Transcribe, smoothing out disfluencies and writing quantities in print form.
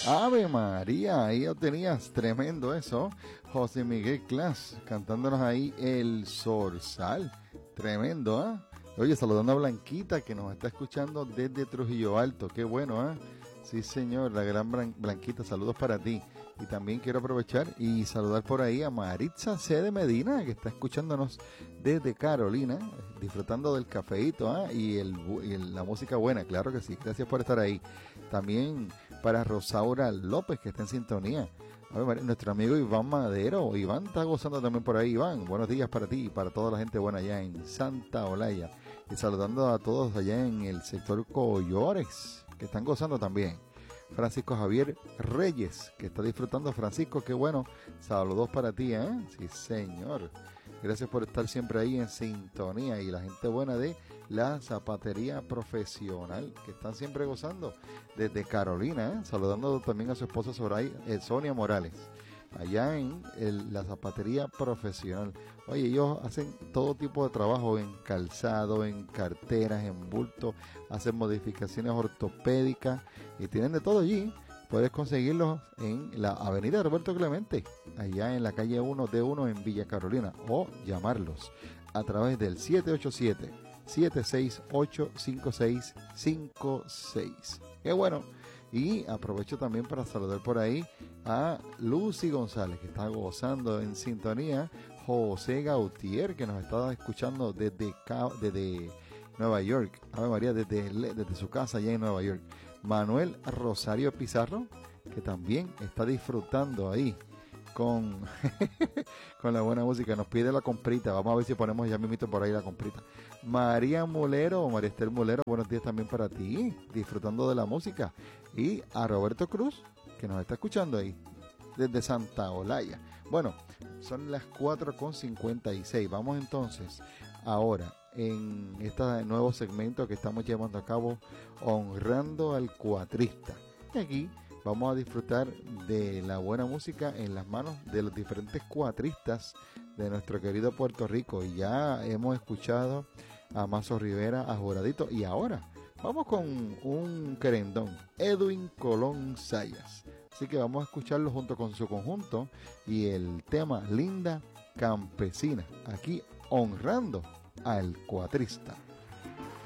Ave María, ahí lo tenías, tremendo eso. José Miguel Clas, cantándonos ahí el Zorzal. Tremendo, ¿ah? Oye, saludando a Blanquita, que nos está escuchando desde Trujillo Alto. Qué bueno, ¿ah? Sí, señor, la gran Blanquita, saludos para ti. Y también quiero aprovechar y saludar por ahí a Maritza C. de Medina, que está escuchándonos desde Carolina, disfrutando del cafeíto, ¿ah? y la música buena, claro que sí. Gracias por estar ahí. También para Rosaura López, que está en sintonía. A ver, nuestro amigo Iván Madero. Iván está gozando también por ahí. Iván, buenos días para ti y para toda la gente buena allá en Santa Olaya. Y saludando a todos allá en el sector Collores, que están gozando también. Francisco Javier Reyes, que está disfrutando. Francisco, qué bueno. Saludos para ti, ¿eh? Sí, señor. Gracias por estar siempre ahí en sintonía. Y la gente buena de la Zapatería Profesional, que están siempre gozando desde Carolina, ¿eh? Saludando también a su esposa Sonia Morales, allá en la Zapatería Profesional. Oye, ellos hacen todo tipo de trabajo en calzado, en carteras, en bulto, hacen modificaciones ortopédicas y tienen de todo allí. Puedes conseguirlos en la avenida Roberto Clemente, allá en la calle 1D1 en Villa Carolina, o llamarlos a través del 787-768-5656. ¡Qué bueno! Y aprovecho también para saludar por ahí a Lucy González, que está gozando en sintonía. José Gautier, que nos está escuchando desde Nueva York. Ave María, desde su casa allá en Nueva York. Manuel Rosario Pizarro, que también está disfrutando ahí con la buena música. Nos pide la comprita. Vamos a ver si ponemos ya mismito por ahí la comprita. María Estel Mulero, buenos días también para ti, disfrutando de la música. Y a Roberto Cruz, que nos está escuchando ahí desde Santa Olaya. Bueno, son las 4:56. Vamos entonces ahora en este nuevo segmento que estamos llevando a cabo, honrando al cuatrista. Y aquí vamos a disfrutar de la buena música en las manos de los diferentes cuatristas de nuestro querido Puerto Rico. Y ya hemos escuchado a Mazo Rivera, a Joradito, y ahora vamos con un querendón, Edwin Colón Sayas. Así que vamos a escucharlo junto con su conjunto y el tema Linda Campesina, aquí honrando al cuatrista.